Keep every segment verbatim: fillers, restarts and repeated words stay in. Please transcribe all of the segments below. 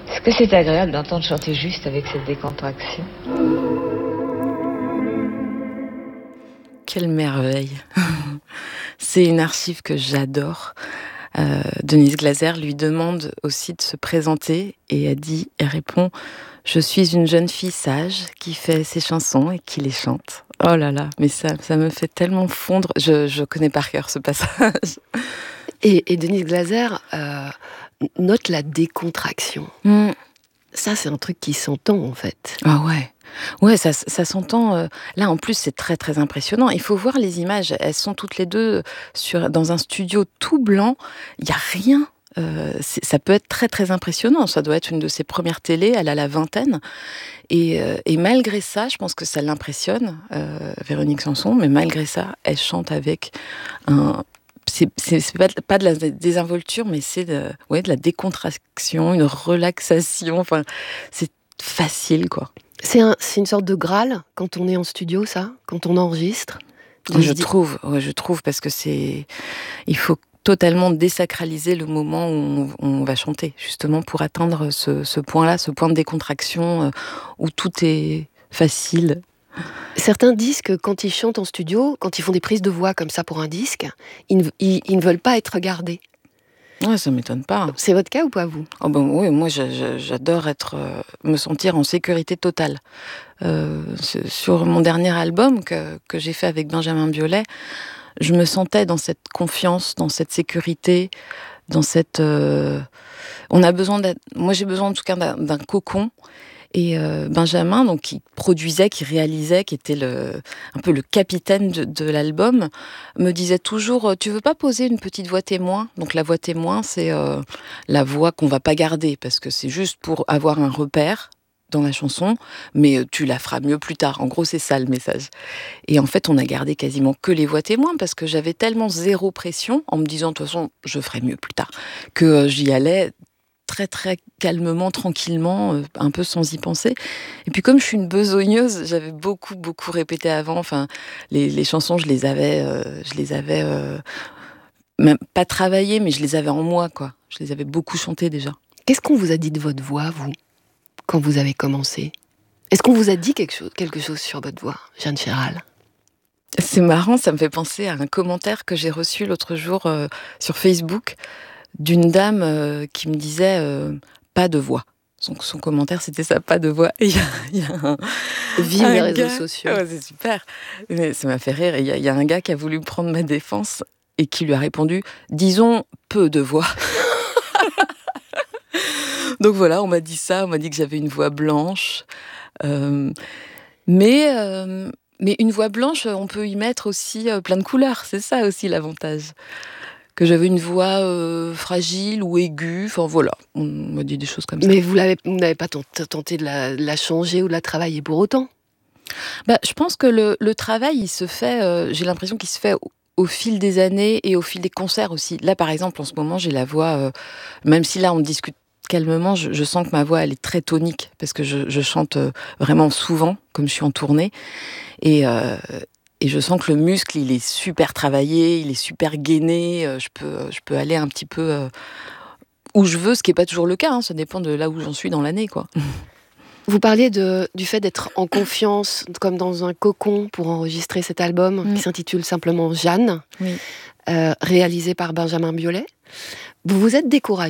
Est-ce que c'est agréable d'entendre chanter juste avec cette décontraction ? Quelle merveille. C'est une archive que j'adore. Euh, Denise Glaser lui demande aussi de se présenter et elle dit, elle répond « Je suis une jeune fille sage qui fait ses chansons et qui les chante. » Oh là là, mais ça, ça me fait tellement fondre. Je, je connais par cœur ce passage. Et, et Denise Glaser euh, note la décontraction. Mm. Ça, c'est un truc qui s'entend, en fait. Ah ouais. Ouais, ça, ça s'entend. Euh, là, en plus, c'est très, très impressionnant. Il faut voir les images. Elles sont toutes les deux sur, dans un studio tout blanc. Il n'y a rien. Euh, ça peut être très, très impressionnant. Ça doit être une de ses premières télés. Elle a la vingtaine. Et, euh, et malgré ça, je pense que ça l'impressionne, euh, Véronique Sanson. Mais malgré ça, elle chante avec un... C'est, c'est, c'est pas, pas de la désinvolture, mais c'est de, ouais, de la décontraction, une relaxation. Enfin, c'est facile, quoi. C'est, un, c'est une sorte de Graal quand on est en studio, ça, quand on enregistre. Je trouve, ouais, je trouve, parce que c'est, il faut totalement désacraliser le moment où on, on va chanter, justement pour atteindre ce, ce point-là, ce point de décontraction euh, où tout est facile. Certains disent que quand ils chantent en studio, quand ils font des prises de voix comme ça pour un disque, ils ne, ils, ils ne veulent pas être regardés. Ouais, ça m'étonne pas. C'est votre cas ou pas, vous ? Oh ben oui, moi j'adore être, euh, me sentir en sécurité totale. Euh, sur mon dernier album que, que j'ai fait avec Benjamin Biolay, je me sentais dans cette confiance, dans cette sécurité, dans cette... Euh, on a besoin d'être... Moi j'ai besoin en tout cas d'un, d'un cocon. Et euh, Benjamin, donc, qui produisait, qui réalisait, qui était le, un peu le capitaine de, de l'album, me disait toujours « Tu veux pas poser une petite voix témoin ?» Donc la voix témoin, c'est euh, la voix qu'on va pas garder, parce que c'est juste pour avoir un repère dans la chanson, mais tu la feras mieux plus tard. En gros, c'est ça le message. Et en fait, on a gardé quasiment que les voix témoins, parce que j'avais tellement zéro pression, en me disant « De toute façon, je ferai mieux plus tard », que euh, j'y allais très très calmement, tranquillement, euh, un peu sans y penser. Et puis comme je suis une besogneuse, j'avais beaucoup beaucoup répété avant. Enfin, les, les chansons, je les avais, euh, je les avais euh, même pas travaillées, mais je les avais en moi, quoi. Je les avais beaucoup chantées déjà. Qu'est-ce qu'on vous a dit de votre voix, vous, quand vous avez commencé ? Est-ce qu'on vous a dit quelque chose, quelque chose sur votre voix, Jeanne Chéral ? C'est marrant, ça me fait penser à un commentaire que j'ai reçu l'autre jour euh, sur Facebook, d'une dame euh, qui me disait euh, « pas de voix ». Son, son commentaire, c'était ça, « pas de voix ». Et il y a, y a un... Vive un les réseaux gars, sociaux. Oh, c'est super. Mais ça m'a fait rire. Il y, y a un gars qui a voulu prendre ma défense et qui lui a répondu « disons peu de voix ». Donc voilà, on m'a dit ça, on m'a dit que j'avais une voix blanche. Euh, mais... Euh, Mais une voix blanche, on peut y mettre aussi euh, plein de couleurs. C'est ça aussi l'avantage. Que j'avais une voix euh, fragile ou aiguë. Enfin voilà, on m'a dit des choses comme ça. Mais vous, l'avez, vous n'avez pas tenté de la, de la changer ou de la travailler pour autant ? Bah, je pense que le, le travail, il se fait, euh, j'ai l'impression qu'il se fait au, au fil des années et au fil des concerts aussi. Là, par exemple, en ce moment, j'ai la voix, euh, même si là, on discute calmement, je, je sens que ma voix, elle est très tonique, parce que je, je chante euh, vraiment souvent, comme je suis en tournée. Et, euh, et je sens que le muscle, il est super travaillé, il est super gainé. Euh, je peux, je peux aller un petit peu euh, où je veux, ce qui n'est pas toujours le cas. Hein, ça dépend de là où j'en suis dans l'année, quoi. Vous parliez de, du fait d'être en confiance, comme dans un cocon pour enregistrer cet album mmh. qui s'intitule simplement Jeanne, oui. euh, réalisé par Benjamin Biolay. Vous vous êtes découragée ?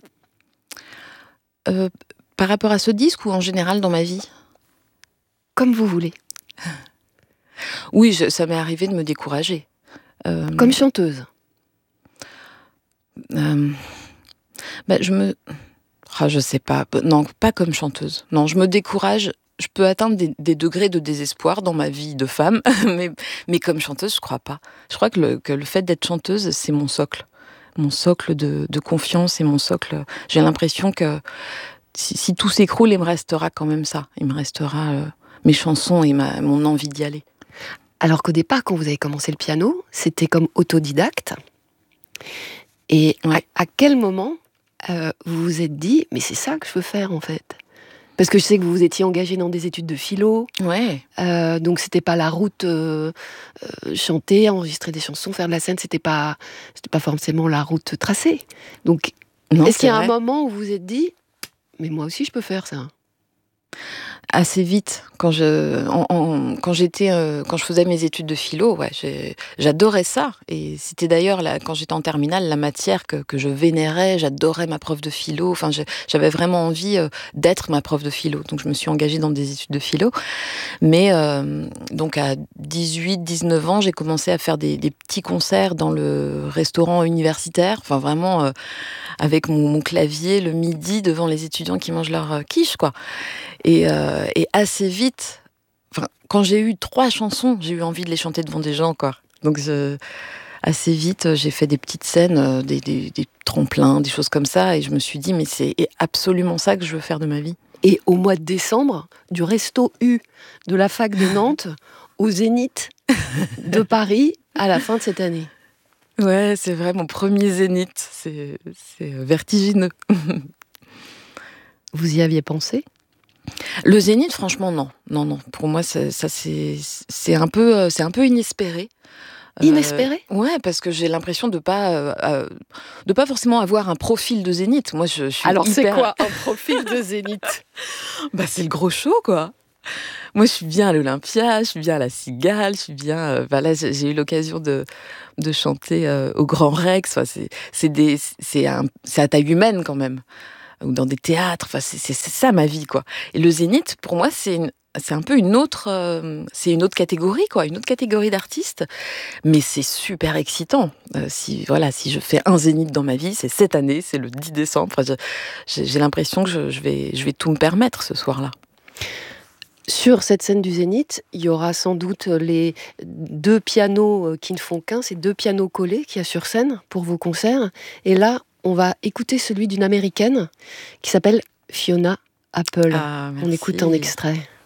euh, Par rapport à ce disque ou en général dans ma vie ? Comme vous voulez. Oui, je, ça m'est arrivé de me décourager. Euh, Comme chanteuse. Euh, bah, je me... Oh, je sais pas. Non, pas comme chanteuse. Non, je me décourage. Je peux atteindre des, des degrés de désespoir dans ma vie de femme, mais, mais comme chanteuse, je crois pas. Je crois que le, que le fait d'être chanteuse, c'est mon socle. Mon socle de, de confiance et mon socle... J'ai l'impression que si, si tout s'écroule, il me restera quand même ça. Il me restera euh, mes chansons et ma, mon envie d'y aller. Alors qu'au départ, quand vous avez commencé le piano, c'était comme autodidacte. Et ouais. à, à quel moment euh, vous vous êtes dit, mais c'est ça que je veux faire en fait ? Parce que je sais que vous vous étiez engagé dans des études de philo. Ouais. Euh, donc c'était pas la route euh, euh, chanter, enregistrer des chansons, faire de la scène, c'était pas, c'était pas forcément la route tracée. Donc non, est-ce qu'il y a vrai. un moment où vous vous êtes dit, mais moi aussi je peux faire ça. Assez vite, quand je, en, en, quand j'étais, euh, quand je faisais mes études de philo, ouais, j'ai, j'adorais ça. Et c'était d'ailleurs là, quand j'étais en terminale, la matière que, que je vénérais. J'adorais ma prof de philo. Enfin, je, j'avais vraiment envie euh, d'être ma prof de philo. Donc, je me suis engagée dans des études de philo. Mais euh, donc à dix-huit, dix-neuf ans, j'ai commencé à faire des, des petits concerts dans le restaurant universitaire. Enfin, vraiment euh, avec mon, mon clavier le midi devant les étudiants qui mangent leur euh, quiche, quoi. Et, euh, et assez vite, quand j'ai eu trois chansons, j'ai eu envie de les chanter devant des gens, quoi. Donc je, assez vite, j'ai fait des petites scènes, des, des, des tremplins, des choses comme ça, et je me suis dit, mais c'est absolument ça que je veux faire de ma vie. Et au mois de décembre, du Resto U de la fac de Nantes au Zénith de Paris à la fin de cette année. Ouais, c'est vrai, mon premier Zénith, c'est, c'est vertigineux. Vous y aviez pensé ? Le Zénith, franchement, non. Non, non. Pour moi, ça, ça c'est, c'est, un peu, c'est un peu inespéré. Inespéré ? euh, Ouais, parce que j'ai l'impression de pas, euh, de pas forcément avoir un profil de Zénith. Moi, je, je suis Alors, hyper... c'est quoi un profil de Zénith ? Bah, c'est le gros show, quoi. Moi, je suis bien à l'Olympia, je suis bien à la Cigale, je suis bien... Euh, bah là, j'ai eu l'occasion de, de chanter euh, au Grand Rex. Enfin, c'est, c'est, des, c'est, un, c'est à taille humaine, quand même. Ou dans des théâtres, enfin, c'est, c'est, c'est ça ma vie, quoi. Et le Zénith, pour moi, c'est, une, c'est un peu une autre, euh, c'est une autre catégorie, quoi, une autre catégorie d'artistes, mais c'est super excitant. Euh, si, voilà, si je fais un Zénith dans ma vie, c'est cette année, c'est le dix décembre. Enfin, je, j'ai, j'ai l'impression que je, je, vais, je vais tout me permettre ce soir-là. Sur cette scène du Zénith, il y aura sans doute les deux pianos qui ne font qu'un, ces deux pianos collés qu'il y a sur scène pour vos concerts. Et là, on va écouter celui d'une américaine qui s'appelle Fiona Apple. Ah, on écoute un extrait.